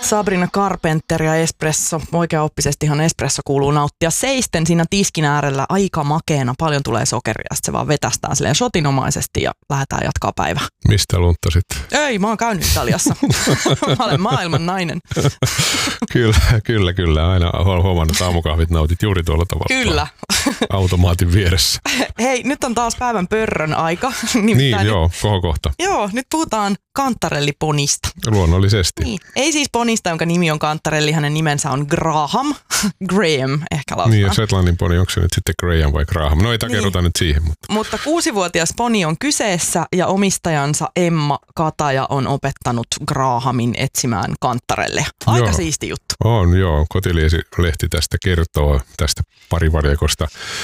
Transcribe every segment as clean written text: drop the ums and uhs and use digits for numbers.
Sabrina Carpenter ja espresso. Oikeaoppisestihan espresso kuuluu nauttia seisten siinä tiskin äärellä aika makeena. Paljon tulee sokeria, sitten se vaan vetästään silleen shotinomaisesti ja lähdetään jatkaa päivää. Mistä lunttasit? Ei, mä oon käynyt Italiassa. Mä olen maailman nainen. Kyllä. Aina huomannut, aamukahvit nautit juuri tuolla tavalla. Kyllä. Automaatin vieressä. Hei, nyt on taas päivän pörrön aika. Niin, joo, kohokohta. Joo, nyt puhutaan kantarelliponista. Luonnollisesti. Niin. Ei siis ponista, jonka nimi on kantarelli, hänen nimensä on Graham. Graham ehkä lausutaan. Niin, ja Shetlandin poni, onko se nyt sitten Graham vai Graham? No ei takerrota nyt siihen. Mutta 6-vuotias poni on kyseessä ja omistajansa Emma Kataja on opettanut Grahamin etsimään kantarelleja. Aika siisti juttu. On, joo. Kotiliesi-lehti tästä kertoo, tästä parivarjakosta.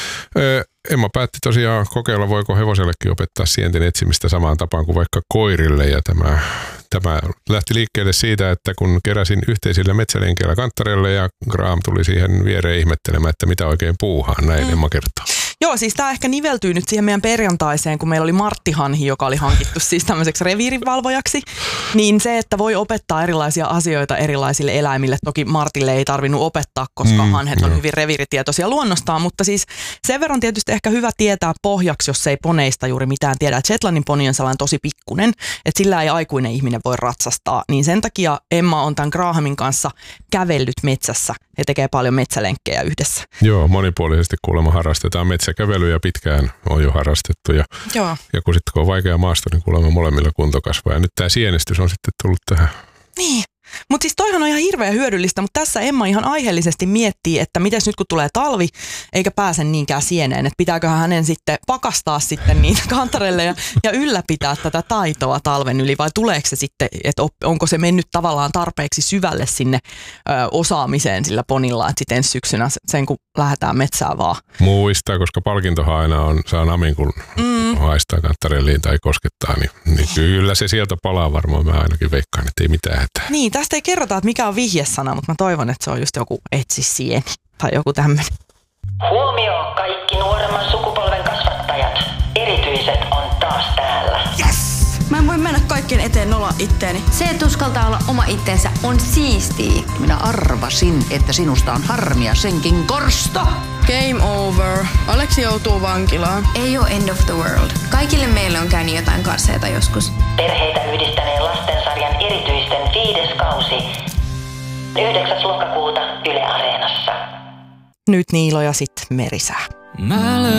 Emma päätti tosiaan kokeilla, voiko hevosellekin opettaa sienten etsimistä samaan tapaan kuin vaikka koirille. Ja tämä lähti liikkeelle siitä, että kun keräsin yhteisillä metsälenkeillä kantarelle ja Graham tuli siihen viereen ihmettelemään, että mitä oikein puuhaan, näin Emma kertoo. Joo, siis tämä ehkä niveltyy nyt siihen meidän perjantaiseen, kun meillä oli Martti Hanhi, joka oli hankittu siis tämmöiseksi reviirinvalvojaksi. Niin se, että voi opettaa erilaisia asioita erilaisille eläimille. Toki Martille ei tarvinnut opettaa, koska hanhet on hyvin reviiritietoisia luonnostaan. Mutta siis sen verran tietysti ehkä hyvä tietää pohjaksi, jos ei poneista juuri mitään tiedä. Shetlandin poni on sellainen tosi pikkunen, että sillä ei aikuinen ihminen voi ratsastaa. Niin sen takia Emma on tämän Grahamin kanssa kävellyt metsässä ja tekee paljon metsälenkkejä yhdessä. Joo, monipuolisesti kuulemma harrastetaan metsäkävelyä pitkään on jo harrastettu. Ja kun sitten kun on vaikea maasto, niin kuulemma molemmilla kunto kasvaa. Ja nyt tämä sienestys on sitten tullut tähän. Niin. Mutta siis toihan on ihan hirveän hyödyllistä, mutta tässä Emma ihan aiheellisesti miettii, että mites nyt kun tulee talvi, eikä pääse niinkään sieneen, että pitääköhän hänen sitten pakastaa sitten niitä kantarelle ja ylläpitää tätä taitoa talven yli, vai tuleeko se sitten, että onko se mennyt tavallaan tarpeeksi syvälle sinne osaamiseen sillä ponilla, että sitten ensi syksynä sen kun lähdetään metsään vaan. Muistaa, koska palkintohan aina saa namin, kun haistaa kantarelliin tai koskettaa, niin kyllä se sieltä palaa varmaan, mä ainakin veikkaan, että ei mitään hätää. Niin, tästä ei kerrota, että mikä on vihjesana, mutta mä toivon, että se on just joku etsi sieni tai joku tämmöinen. Huomio kaikki nuoremman sukupolven kasvattajat. Erityiset on taas täällä. Yes! Mä en voi mennä kaikkien eteen nolla itteeni. Se, että uskaltaa olla oma itsensä, on siistiä. Minä arvasin, että sinusta on harmia senkin korsto. Game over. Aleksi joutuu vankilaan. Ei oo end of the world. Kaikille meille on käynyt jotain kasseita joskus. Perheitä yhdistäneen lastensarjan erityisten 5. kausi. 9. lokakuuta Yle Areenassa. Nyt Niilo ja sitten Merisää.